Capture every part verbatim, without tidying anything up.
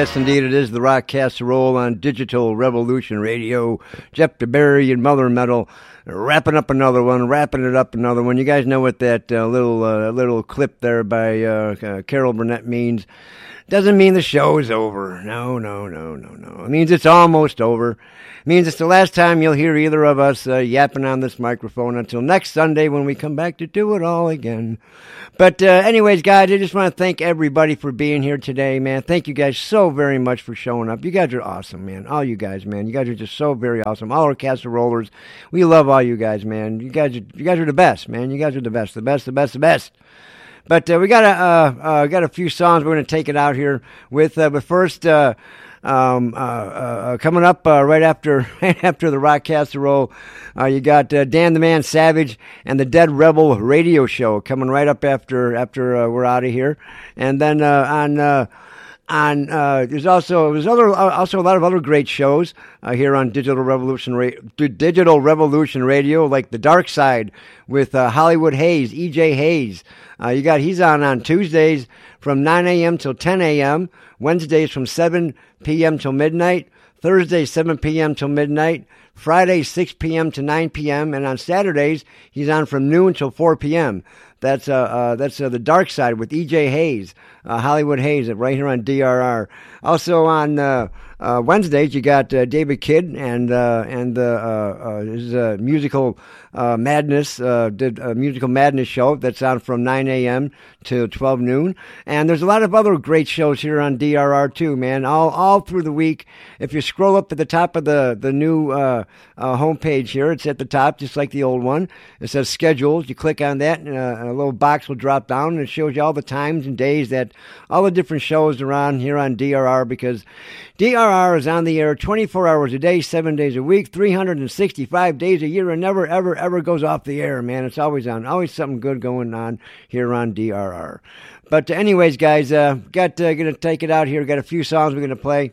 Yes, indeed, it is the Rock Casserole on Digital Revolution Radio. Jeff DeBerry and Mother Metal wrapping up another one, wrapping it up another one. You guys know what that uh, little uh, little clip there by uh, uh, Carol Burnett means. Doesn't mean the show is over. No, no, no, no, no. It means it's almost over. It means it's the last time you'll hear either of us uh, yapping on this microphone until next Sunday when we come back to do it all again. But uh, anyways, guys, I just want to thank everybody for being here today, man. Thank you guys so very much for showing up. You guys are awesome, man. All you guys, man. You guys are just so very awesome. All our casserolers, we love all you guys, man. You guys, are, you guys are the best, man. You guys are the best, the best, the best, the best. But uh, we got a uh, uh, got a few songs we're going to take it out here with. Uh, but first, uh, um, uh, uh, coming up uh, right after right after the Rock Casserole, uh, you got uh, Dan the Man Savage and the Dead Rebel Radio Show coming right up after after uh, we're out of here. And then uh, on. Uh, On uh, there's also there's other also a lot of other great shows uh, here on Digital Revolution Ra- Digital Revolution Radio, like The Dark Side with uh, Hollywood Hayes, E J Hayes. Uh, you got he's on on Tuesdays from nine a.m. till ten a.m. Wednesdays from seven p.m. till midnight. Thursdays seven p.m. till midnight. Fridays six p.m. to nine p.m. and on Saturdays he's on from noon till four p.m. That's uh, uh that's uh, The Dark Side with E J Hayes, uh, Hollywood Hayes, right here on D R R. Also on uh, uh, Wednesdays you got uh, David Kidd and uh, and the uh, uh, his uh, musical uh, madness uh, did a musical madness show that's on from nine a.m. to twelve noon. And there's a lot of other great shows here on D R R too, man. All all through the week. If you scroll up to the top of the the new uh, uh, homepage here, it's at the top just like the old one. It says schedules. You click on that, and uh, a little box will drop down, and it shows you all the times and days that all the different shows are on here on D R R, because D R R is on the air twenty-four hours a day, seven days a week, three hundred sixty-five days a year, and never, ever, ever goes off the air, man. It's always on. Always something good going on here on D R R. But anyways, guys, uh, got uh, going to take it out here. Got a few songs we're going to play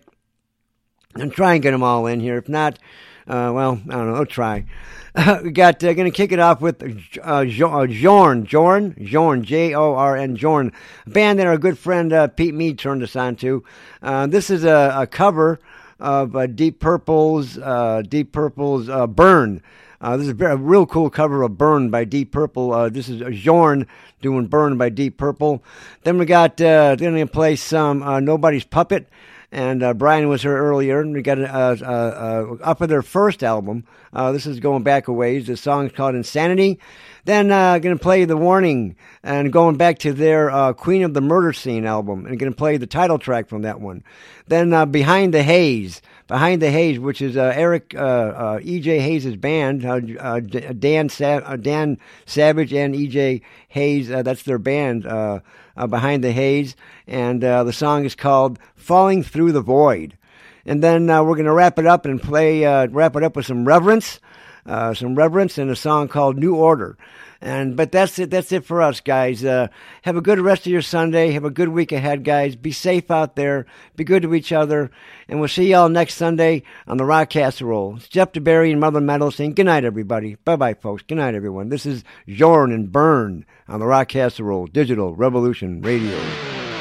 and try and get them all in here. If not, uh, well, I don't know. I'll try. Uh, we got uh, going to kick it off with uh, Jorn, Jorn, Jorn, J O R N, Jorn, a band that our good friend uh, Pete Mead turned us on to. Uh, this is a, a cover of uh, Deep Purple's uh, Deep Purple's uh, Burn. Uh, this is a real cool cover of Burn by Deep Purple. Uh, this is Jorn doing Burn by Deep Purple. Then we got uh, going to play some uh, Nobody's Puppet. And uh, Brian was here earlier, and we got uh, uh, uh, up of their first album. Uh, this is going back a ways. The song's called Insanity. Then uh, going to play The Warning, and going back to their uh, Queen of the Murder Scene album, and going to play the title track from that one. Then uh, Behind the Haze, Behind the Haze, which is uh, Eric uh, uh, E J Hayes' band, uh, uh, Dan Sa- uh, Dan Savage and E J Hayes. Uh, that's their band. Uh, Uh, Behind the Haze, and uh, the song is called Falling Through the Void. And then uh, we're going to wrap it up and play, uh, wrap it up with some reverence, uh, some reverence, and a song called New Order. And but that's it. That's it for us, guys. Uh, have a good rest of your Sunday. Have a good week ahead, guys. Be safe out there. Be good to each other. And we'll see y'all next Sunday on the Rock Casserole. It's Jeff DeBerry and Mother Metal saying good night, everybody. Bye-bye, folks. Good night, everyone. This is Jorn and Burn on the Rock Casserole Digital Revolution Radio.